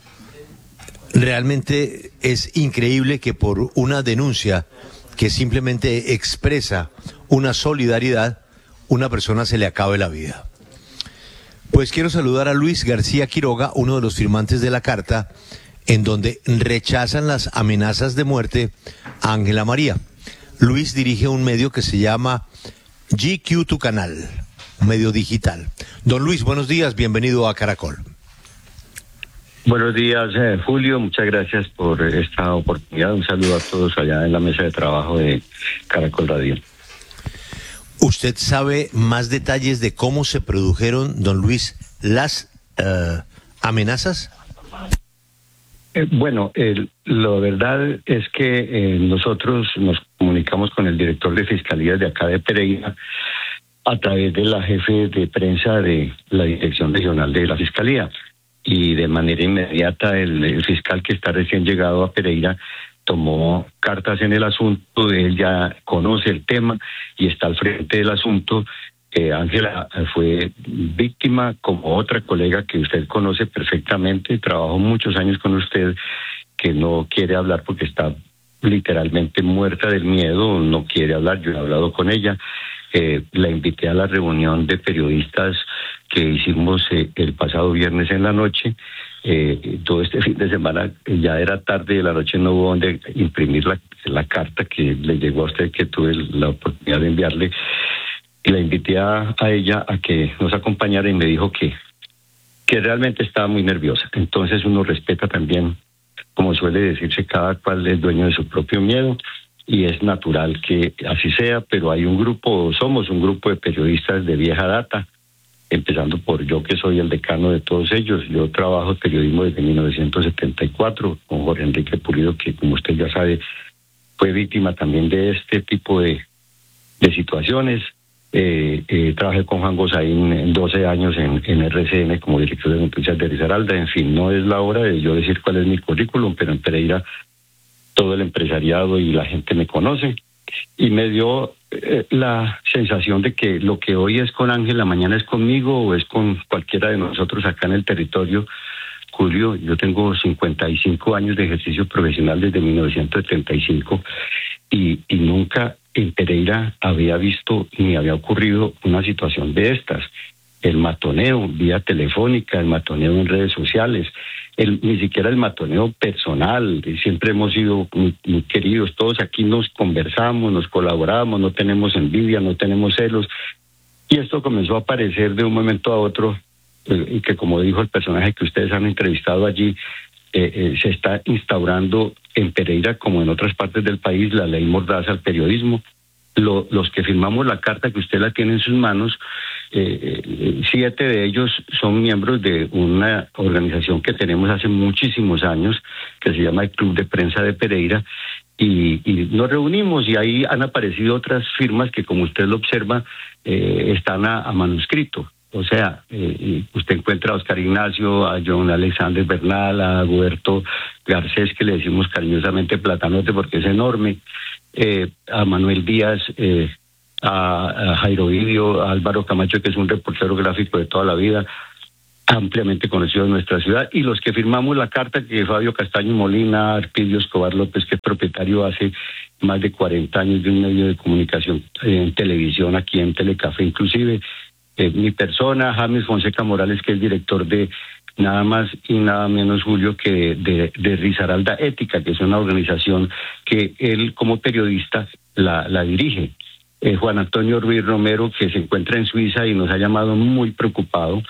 Realmente es increíble que por una denuncia que simplemente expresa una solidaridad, una persona se le acabe la vida. Pues quiero saludar a Luis García Quiroga, uno de los firmantes de la carta, en donde rechazan las amenazas de muerte a Ángela María. Luis dirige un medio que se llama GQ Tu Canal, un medio digital. Don Luis, buenos días, bienvenido a Caracol. Buenos días, Julio, muchas gracias por esta oportunidad. Un saludo a todos allá en la mesa de trabajo de Caracol Radio. ¿Usted sabe más detalles de cómo se produjeron, don Luis, las amenazas? Bueno, la verdad es que nosotros nos comunicamos con el director de Fiscalía de acá de Pereira a través de la jefe de prensa de la Dirección Regional de la Fiscalía. Y de manera inmediata el fiscal que está recién llegado a Pereira tomó cartas en el asunto. Él ya conoce el tema y está al frente del asunto. Ángela fue víctima, como otra colega que usted conoce perfectamente, trabajó muchos años con usted, que no quiere hablar porque está literalmente muerta del miedo, no quiere hablar. Yo he hablado con ella, la invité a la reunión de periodistas que hicimos el pasado viernes en la noche. Todo este fin de semana ya era tarde de la noche, no hubo donde imprimir la carta que le llegó a usted, que tuve la oportunidad de enviarle. Y la invité a ella a que nos acompañara y me dijo que realmente estaba muy nerviosa. Entonces uno respeta también, como suele decirse, cada cual es dueño de su propio miedo y es natural que así sea, pero hay somos un grupo de periodistas de vieja data, empezando por yo, que soy el decano de todos ellos. Yo trabajo en periodismo desde 1974 con Jorge Enrique Pulido, que como usted ya sabe fue víctima también de este tipo de situaciones. Trabajé con Juan Gosaín 12 años en RCN como director de noticias de Risaralda. En fin, no es la hora de yo decir cuál es mi currículum, pero en Pereira todo el empresariado y la gente me conoce. Y me dio la sensación de que lo que hoy es con Ángela, mañana es conmigo o es con cualquiera de nosotros acá en el territorio. Julio, yo tengo 55 años de ejercicio profesional desde 1975 y nunca en Pereira había visto ni había ocurrido una situación de estas. El matoneo vía telefónica, el matoneo en redes sociales, ni siquiera el matoneo personal. Siempre hemos sido muy queridos, todos aquí nos conversamos, nos colaboramos, no tenemos envidia, no tenemos celos. Y esto comenzó a aparecer de un momento a otro y que, como dijo el personaje que ustedes han entrevistado allí, se está instaurando en Pereira, como en otras partes del país, la ley mordaza al periodismo. Los que firmamos la carta, que usted la tiene en sus manos, 7 de ellos son miembros de una organización que tenemos hace muchísimos años, que se llama el Club de Prensa de Pereira, y nos reunimos, y ahí han aparecido otras firmas que, como usted lo observa, están a manuscrito. O sea, usted encuentra a Oscar Ignacio, a John Alexander Bernal, a Huberto Garcés, que le decimos cariñosamente Platanote porque es enorme, a Manuel Díaz, a Jairo Vidio, a Álvaro Camacho, que es un reportero gráfico de toda la vida, ampliamente conocido en nuestra ciudad, y los que firmamos la carta, que Fabio Castaño Molina, Arpidio Escobar López, que es propietario hace más de 40 años de un medio de comunicación en televisión, aquí en Telecafé inclusive, mi persona, James Fonseca Morales, que es director de nada más y nada menos, Julio, que de Risaralda Ética, que es una organización que él como periodista la dirige. Juan Antonio Ruiz Romero, que se encuentra en Suiza y nos ha llamado muy preocupado.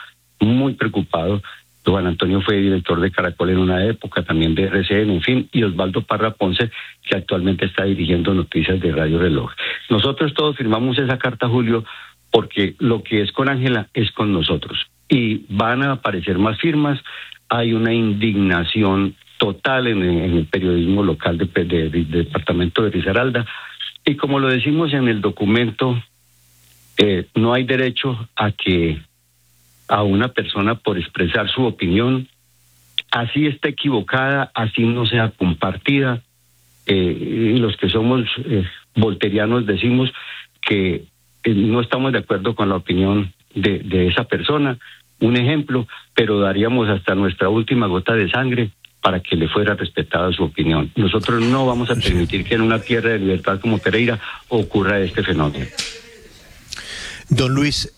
Juan Antonio fue director de Caracol en una época, también de RCN, en fin, y Osvaldo Parra Ponce, que actualmente está dirigiendo Noticias de Radio Reloj. Nosotros todos firmamos esa carta, Julio, porque lo que es con Ángela es con nosotros. Y van a aparecer más firmas. Hay una indignación total en el periodismo local del departamento de Risaralda. Y como lo decimos en el documento, no hay derecho a una persona por expresar su opinión, así esté equivocada, así no sea compartida. Y los que somos volterianos decimos que no estamos de acuerdo con la opinión de esa persona, un ejemplo, pero daríamos hasta nuestra última gota de sangre para que le fuera respetada su opinión. Nosotros no vamos a permitir que en una tierra de libertad como Pereira ocurra este fenómeno. Don Luis,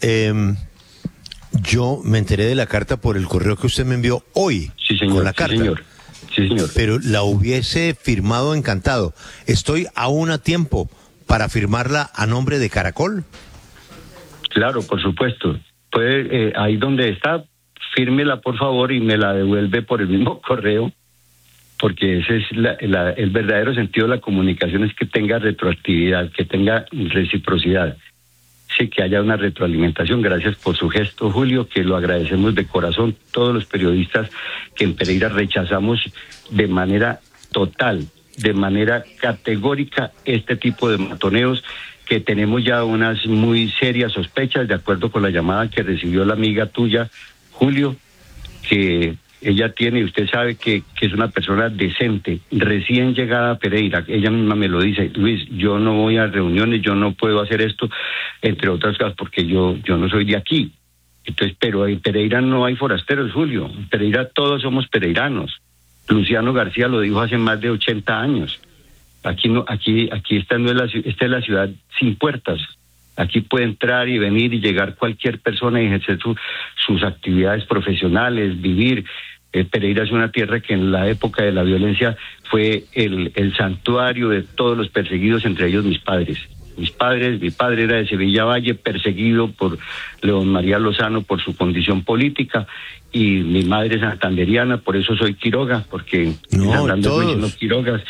yo me enteré de la carta por el correo que usted me envió hoy. Sí, señor. Con la carta. Sí, señor. Pero la hubiese firmado encantado. Estoy aún a tiempo para firmarla a nombre de Caracol. Claro, por supuesto. Puede, ahí donde está, fírmela por favor y me la devuelve por el mismo correo, porque ese es el verdadero sentido de la comunicación, es que tenga retroactividad, que tenga reciprocidad. Sí, que haya una retroalimentación. Gracias por su gesto, Julio, que lo agradecemos de corazón todos los periodistas que en Pereira rechazamos de manera total, de manera categórica este tipo de matoneos, que tenemos ya unas muy serias sospechas, de acuerdo con la llamada que recibió la amiga tuya, Julio, que ella tiene, y usted sabe que es una persona decente, recién llegada a Pereira. Ella misma me lo dice: Luis, yo no voy a reuniones, yo no puedo hacer esto, entre otras cosas, porque yo no soy de aquí. Entonces, pero en Pereira no hay forasteros, Julio. En Pereira todos somos pereiranos. Luciano García lo dijo hace más de 80 años. Aquí no, aquí esta es la ciudad sin puertas. Aquí puede entrar y venir y llegar cualquier persona y ejercer sus actividades profesionales, vivir. Pereira es una tierra que en la época de la violencia fue el santuario de todos los perseguidos, entre ellos mis padres. Mi padre era de Sevilla Valle, perseguido por León María Lozano por su condición política, y mi madre es santanderiana, por eso soy Quiroga, porque todos Quirogas,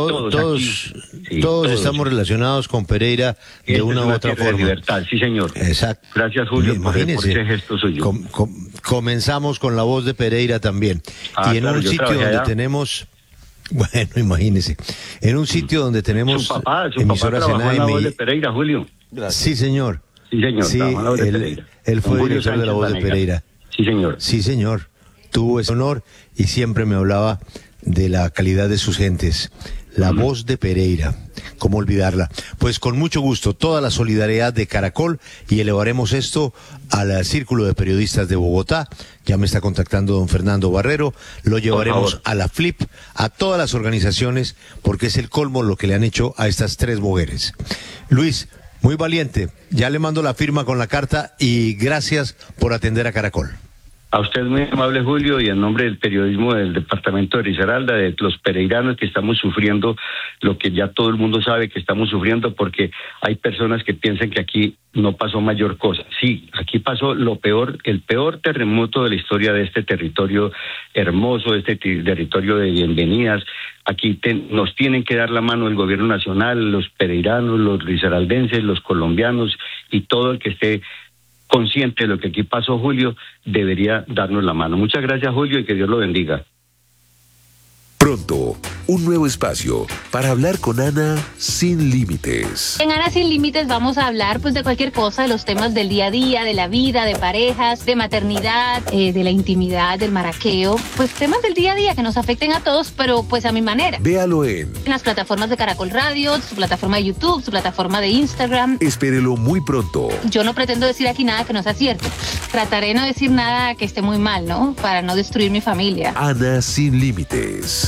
todos estamos relacionados con Pereira de una u otra forma. De libertad, sí señor. Exacto. Gracias, Julio, por ese gesto suyo. Comenzamos con La Voz de Pereira también, y en un sitio donde tenemos... Bueno, imagínese, en un sitio donde tenemos su papá emisoras en La Voz de Pereira, Julio. Gracias. Sí, señor. Sí, señor. Sí, él fue director de La Voz de Pereira. Sí, señor. Sí, señor. Tuvo ese honor y siempre me hablaba de la calidad de sus gentes. La Voz de Pereira, ¿cómo olvidarla? Pues con mucho gusto, toda la solidaridad de Caracol, y elevaremos esto al Círculo de Periodistas de Bogotá. Ya me está contactando don Fernando Barrero, lo llevaremos a la FLIP, a todas las organizaciones, porque es el colmo lo que le han hecho a estas 3 mujeres. Luis, muy valiente, ya le mando la firma con la carta y gracias por atender a Caracol. A usted muy amable, Julio, y en nombre del periodismo del departamento de Risaralda, de los pereiranos que estamos sufriendo lo que ya todo el mundo sabe que estamos sufriendo, porque hay personas que piensan que aquí no pasó mayor cosa. Sí, aquí pasó lo peor, el peor terremoto de la historia de este territorio hermoso, de este territorio de bienvenidas. Aquí nos tienen que dar la mano el gobierno nacional, los pereiranos, los risaraldenses, los colombianos y todo el que esté consciente de lo que aquí pasó, Julio, debería darnos la mano. Muchas gracias, Julio, y que Dios lo bendiga. Pronto, un nuevo espacio para hablar con Ana sin límites. En Ana Sin Límites vamos a hablar pues de cualquier cosa, de los temas del día a día, de la vida, de parejas, de maternidad, de la intimidad, del maraqueo, pues temas del día a día que nos afecten a todos, pero pues a mi manera. Véalo en las plataformas de Caracol Radio, su plataforma de YouTube, su plataforma de Instagram. Espérelo muy pronto. Yo no pretendo decir aquí nada que no sea cierto. Trataré de no decir nada que esté muy mal, ¿no? Para no destruir mi familia. Ana Sin Límites.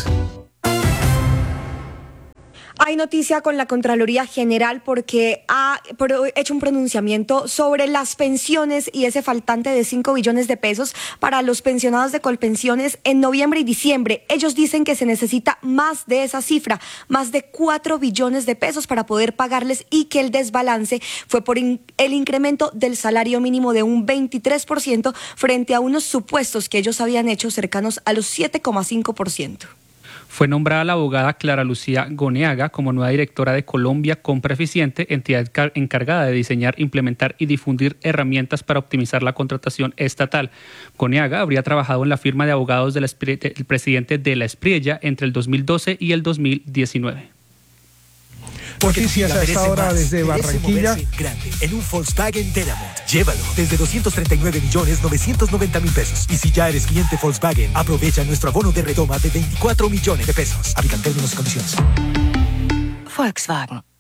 Hay noticia con la Contraloría General porque ha hecho un pronunciamiento sobre las pensiones y ese faltante de 5 billones de pesos para los pensionados de Colpensiones en noviembre y diciembre. Ellos dicen que se necesita más de esa cifra, más de 4 billones de pesos para poder pagarles, y que el desbalance fue por el incremento del salario mínimo de un 23% frente a unos supuestos que ellos habían hecho cercanos a los 7,5%. Fue nombrada la abogada Clara Lucía Goneaga como nueva directora de Colombia Compra Eficiente, entidad encargada de diseñar, implementar y difundir herramientas para optimizar la contratación estatal. Goneaga habría trabajado en la firma de abogados del presidente de la Espriella entre el 2012 y el 2019. Noticias a esta hora desde Barranquilla. Grande, en un Volkswagen Denamont. Llévalo desde 239.990.000 pesos. Y si ya eres cliente Volkswagen, aprovecha nuestro abono de retoma de 24 millones de pesos. Aplican términos y condiciones. Volkswagen.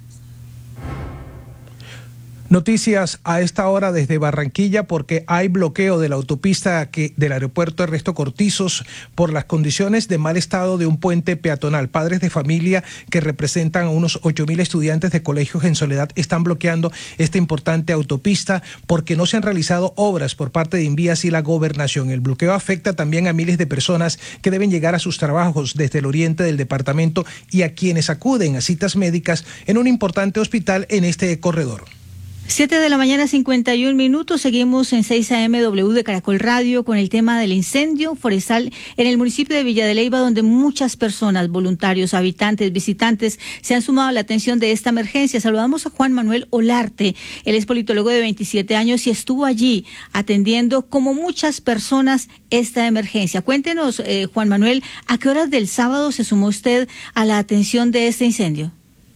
Noticias a esta hora desde Barranquilla porque hay bloqueo de la autopista del aeropuerto Ernesto Cortizos por las condiciones de mal estado de un puente peatonal. Padres de familia que representan a unos 8.000 estudiantes de colegios en Soledad están bloqueando esta importante autopista porque no se han realizado obras por parte de Invías y la Gobernación. El bloqueo afecta también a miles de personas que deben llegar a sus trabajos desde el oriente del departamento y a quienes acuden a citas médicas en un importante hospital en este corredor. 7:51 a.m. Seguimos en 6 AM/W de Caracol Radio con el tema del incendio forestal en el municipio de Villa de Leyva, donde muchas personas, voluntarios, habitantes, visitantes, se han sumado a la atención de esta emergencia. Saludamos a Juan Manuel Olarte. Él es politólogo de 27 años y estuvo allí atendiendo, como muchas personas, esta emergencia. Cuéntenos, Juan Manuel, ¿a qué horas del sábado se sumó usted a la atención de este incendio?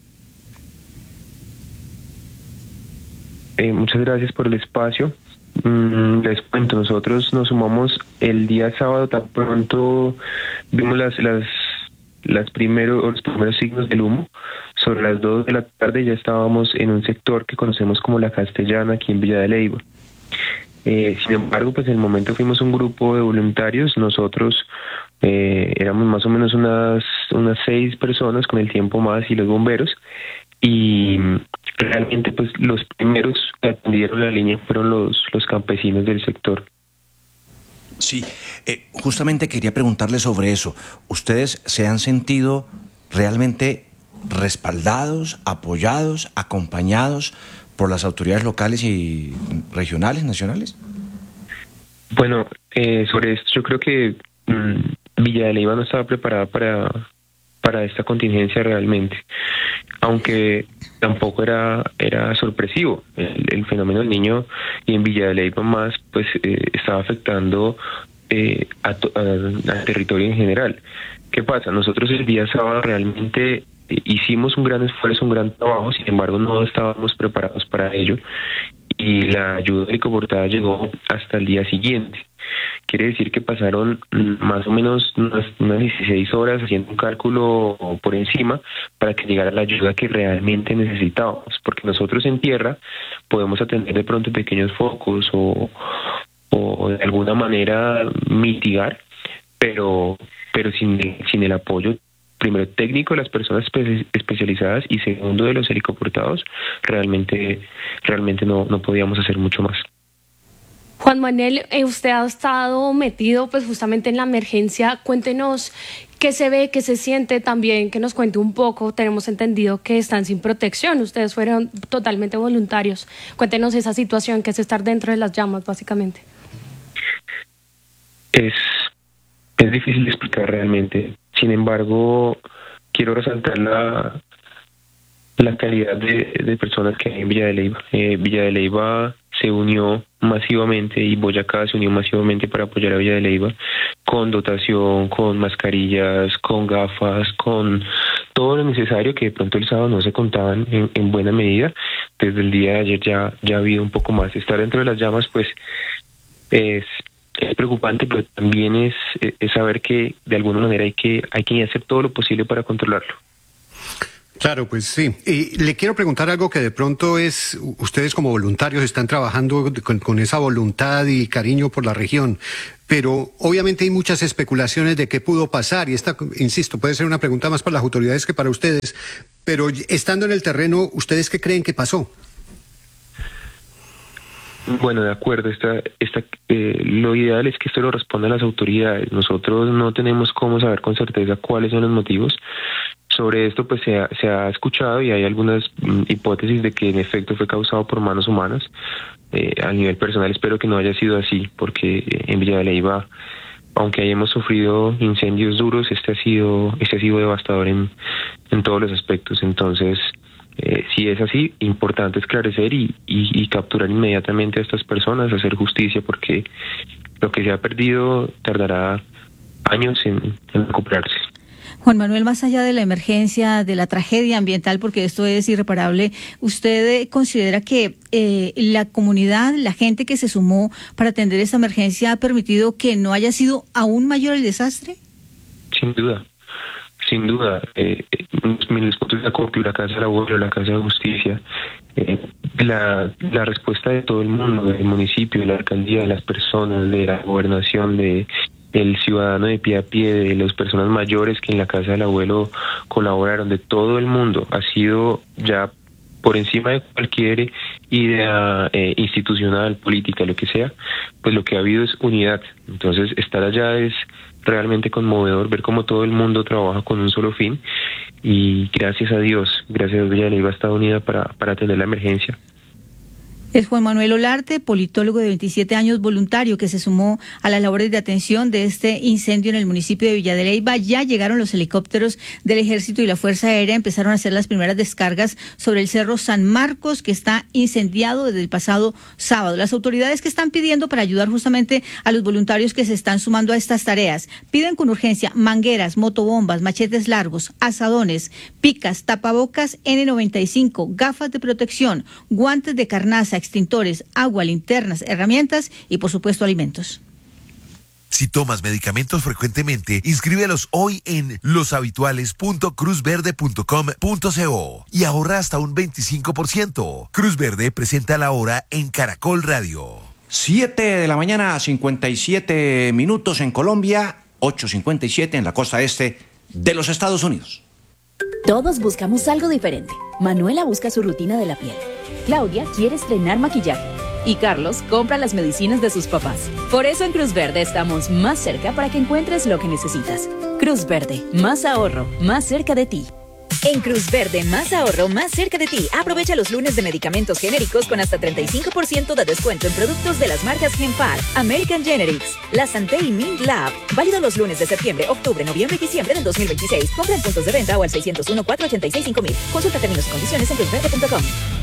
Muchas gracias por el espacio. Les cuento, nosotros nos sumamos el día sábado, tan pronto vimos los primeros signos del humo. Sobre las 2 de la tarde ya estábamos en un sector que conocemos como La Castellana, aquí en Villa de Leyva. Sin embargo, pues en el momento fuimos un grupo de voluntarios. Nosotros éramos más o menos unas 6 personas, con el tiempo más, y los bomberos. Y realmente pues los primeros que atendieron la línea fueron los campesinos del sector. Sí, justamente quería preguntarle sobre eso. ¿Ustedes se han sentido realmente respaldados, apoyados, acompañados por las autoridades locales y regionales, nacionales? Bueno, sobre esto yo creo que Villa de Leyva no estaba preparada para esta contingencia realmente, aunque tampoco era sorpresivo. El fenómeno del Niño, y en Villa de Leyva más, pues estaba afectando al territorio en general. ¿Qué pasa? Nosotros el día sábado realmente hicimos un gran esfuerzo, un gran trabajo, sin embargo no estábamos preparados para ello, y la ayuda helicoportada llegó hasta el día siguiente. Quiere decir que pasaron más o menos unas 16 horas haciendo un cálculo por encima para que llegara la ayuda que realmente necesitábamos, porque nosotros en tierra podemos atender de pronto pequeños focos o de alguna manera mitigar, pero sin el apoyo, primero técnico de las personas especializadas y segundo de los helicoportados, realmente no podíamos hacer mucho más. Juan Manuel, usted ha estado metido pues justamente en la emergencia. Cuéntenos qué se ve, qué se siente también, que nos cuente un poco. Tenemos entendido que están sin protección, ustedes fueron totalmente voluntarios. Cuéntenos esa situación, que es estar dentro de las llamas, básicamente. Es difícil de explicar realmente. Sin embargo, quiero resaltar la calidad de personas que hay en Villa de Leyva. Villa de Leyva se unió masivamente y Boyacá se unió masivamente para apoyar a Villa de Leyva con dotación, con mascarillas, con gafas, con todo lo necesario que de pronto el sábado no se contaban en buena medida. Desde el día de ayer ya ha habido un poco más. Estar dentro de las llamas pues es preocupante, pero también es saber que de alguna manera hay que hacer todo lo posible para controlarlo. Claro, pues sí. Y le quiero preguntar algo que de pronto ustedes como voluntarios están trabajando con esa voluntad y cariño por la región, pero obviamente hay muchas especulaciones de qué pudo pasar y esta, insisto, puede ser una pregunta más para las autoridades que para ustedes, pero estando en el terreno, ¿ustedes qué creen que pasó? Bueno, de acuerdo. Lo ideal es que esto lo respondan las autoridades. Nosotros no tenemos cómo saber con certeza cuáles son los motivos. Sobre esto pues se ha escuchado y hay algunas hipótesis de que en efecto fue causado por manos humanas. A nivel personal espero que no haya sido así, porque en Villa de Leyva, aunque hayamos sufrido incendios duros, este ha sido devastador en todos los aspectos. Entonces, si es así, importante esclarecer y capturar inmediatamente a estas personas, hacer justicia, porque lo que se ha perdido tardará años en recuperarse. Juan Manuel, más allá de la emergencia, de la tragedia ambiental, porque esto es irreparable, ¿usted considera que la comunidad, la gente que se sumó para atender esta emergencia ha permitido que no haya sido aún mayor el desastre? Sin duda. Los puntos de acopio, la Casa del Abuelo, la Casa de Justicia, la respuesta de todo el mundo, del municipio, de la alcaldía, de las personas, de la gobernación, del ciudadano de pie a pie, de las personas mayores que en la Casa del Abuelo colaboraron, de todo el mundo, ha sido ya por encima de cualquier idea institucional, política, lo que sea, pues lo que ha habido es unidad. Entonces estar allá es realmente conmovedor, ver cómo todo el mundo trabaja con un solo fin, y gracias a Dios Villa de Leyva está unida para atender la emergencia. Es Juan Manuel Olarte, politólogo de 27 años, voluntario, que se sumó a las labores de atención de este incendio en el municipio de Villa de Leyva. Ya llegaron los helicópteros del Ejército y la Fuerza Aérea, empezaron a hacer las primeras descargas sobre el Cerro San Marcos, que está incendiado desde el pasado sábado. Las autoridades que están pidiendo para ayudar justamente a los voluntarios que se están sumando a estas tareas, piden con urgencia mangueras, motobombas, machetes largos, azadones, picas, tapabocas N95, gafas de protección, guantes de carnaza, extintores, agua, linternas, herramientas y, por supuesto, alimentos. Si tomas medicamentos frecuentemente, inscríbelos hoy en loshabituales.cruzverde.com.co y ahorra hasta un 25%. Cruz Verde presenta la hora en Caracol Radio. 7 de la mañana, 57 minutos en Colombia, 8:57 en la costa este de los Estados Unidos. Todos buscamos algo diferente. Manuela busca su rutina de la piel. Claudia quiere estrenar maquillaje. Y Carlos compra las medicinas de sus papás. Por eso en Cruz Verde estamos más cerca para que encuentres lo que necesitas. Cruz Verde, más ahorro, más cerca de ti. En Cruz Verde, más ahorro, más cerca de ti. Aprovecha los lunes de medicamentos genéricos con hasta 35% de descuento en productos de las marcas Genpar, American Generics, La Santé y Mint Lab. Válido los lunes de septiembre, octubre, noviembre y diciembre del 2026. Compra en puntos de venta o al 601-486-5000. Consulta términos y condiciones en cruzverde.com.